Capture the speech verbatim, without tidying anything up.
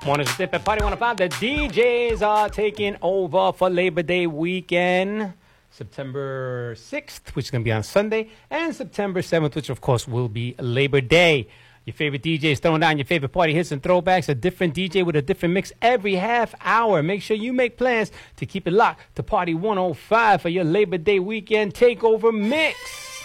Mornings with Dip at Party one oh five. The D Js are taking over for Labor Day weekend. September sixth, which is going to be on Sunday, and September seventh, which of course will be Labor Day. Your favorite D Js throwing down your favorite party hits and throwbacks. A different D J with a different mix every half hour. Make sure you make plans to keep it locked to Party one oh five for your Labor Day weekend takeover mix.